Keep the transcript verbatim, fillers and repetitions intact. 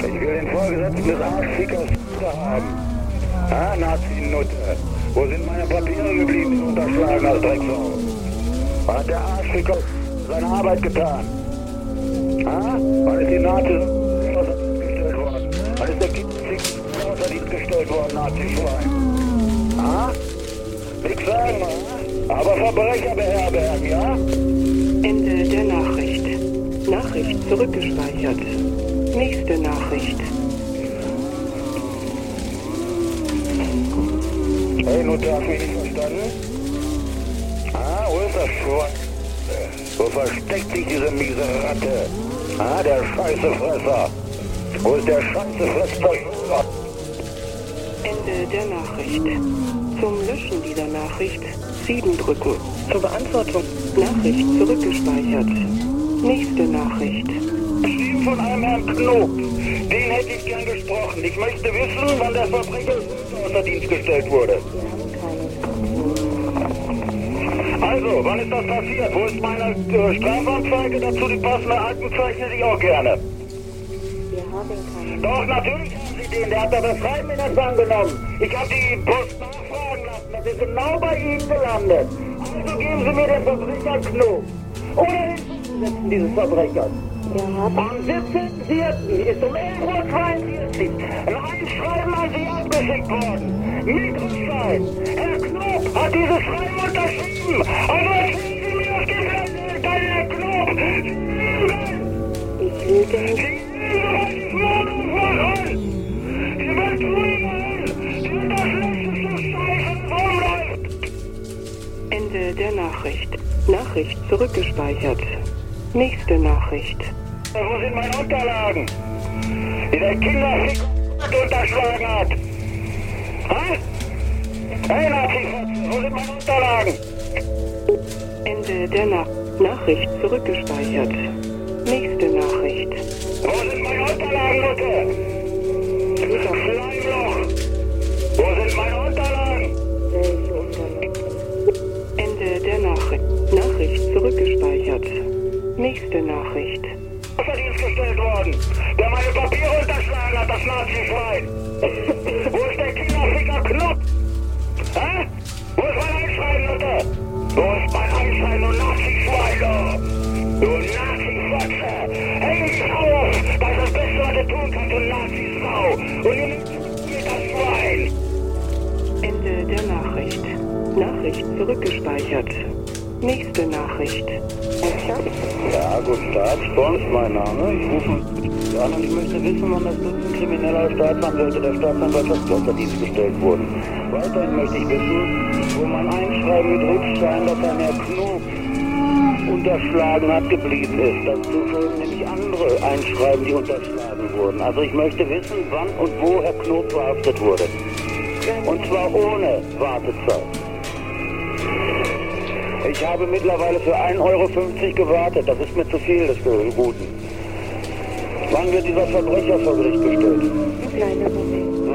Ich will den Vorgesetzten des Arschfickers haben. Ah, Nazi-Nutte. Wo sind meine Papiere geblieben, die unterschlagen als Drecksau? Hat der Arschficker seine Arbeit getan? Ah, wann ist die Nazi außer Dienst gestellt worden? Wann ist der Kind außer Dienst gestellt worden, Nazi-Schwein? Ah? Nix sagen, ah? Aber Verbrecher beherbergen, ja? Ende der Nachricht. Nachricht zurückgespeichert. Nächste Nachricht. Hey, Nutte, hast du mich nicht verstanden? Ah, wo ist das Schwein? Wo versteckt sich diese miese Ratte? Ah, der Scheißefresser. Wo ist der Scheißefresser? Ende der Nachricht. Zum Löschen dieser Nachricht sieben drücken. Zur Beantwortung Nachricht zurückgespeichert. Nächste Nachricht. Geschrieben von einem Herrn Knob. Den hätte ich gern gesprochen. Ich möchte wissen, wann der Verbrecher außer Dienst gestellt wurde. Also, wann ist das passiert? Wo ist meine äh, Strafanzeige? Dazu die passende Akten zeichne ich auch gerne. Wir haben keinen. Doch, natürlich haben Sie den. Der hat aber Schreiben in Empfang genommen. Ich habe die Post nachfragen lassen. Das ist genau bei Ihnen gelandet. Also geben Sie mir den Verbrecher Knob. Oder den Vorgesetzten dieses Verbrechers. Am siebzehnten vierten ist um elf Uhr zweiundvierzig ein Einschreiben an Sie abgeschickt worden. Mit Rückschein. Herr Knob hat dieses Schreiben unterschrieben. Also erzählen Sie mir, was gefällt, Herr Knob. Ich lüge nicht. Sie lügen, was ich machen. Sie betrügen. Sie sind das schlechteste Scheiße, das rumläuft. Ende der Nachricht. Nachricht zurückgespeichert. Nächste Nachricht. Wo sind meine Unterlagen? Die der Kinderfick unterschlagen hat. Hä? Hey, Nazi, wo sind meine Unterlagen? Ende der Na Nachricht zurückgespeichert. Nächste Nachricht. Wo sind meine Unterlagen, Mutter? Schleimloch! Wo sind meine Unterlagen? Ende der Nachricht. Nachricht zurückgespeichert. Nächste Nachricht. Außer Dienst gestellt worden, der meine Papiere unterschlagen hat, das Nazi-Schwein. Wo ist der Kinderficker Knopf? Hä? Wo ist mein Einschreiben, Mutter? Wo ist mein Einschreiben, du Nazi-Schwein, du? Du Nazi-Fotze! Häng dich auf! Das ist das Beste, was du tun kannst, du Nazi-Sau! Und ihr nehmt das Schwein! Ende der Nachricht. Nachricht zurückgespeichert. Nächste Nachricht. Ja, guten Tag, Spons, mein Name. Ich rufe an und ich möchte wissen, wann das Dutzend krimineller Staatsanwälte der Staatsanwaltschaft außer Dienst gestellt wurden. Weiterhin möchte ich wissen, wo mein Einschreiben mit Rückschein, das ein Herr Knob unterschlagen hat, geblieben ist. Dazu folgen nämlich andere Einschreiben, die unterschlagen wurden. Also ich möchte wissen, wann und wo Herr Knob verhaftet wurde. Und zwar ohne Wartezeit. Ich habe mittlerweile für ein Euro fünfzig gewartet. Das ist mir zu viel des Guten. Wann wird dieser Verbrecher vor Gericht gestellt? Kleiner Moment.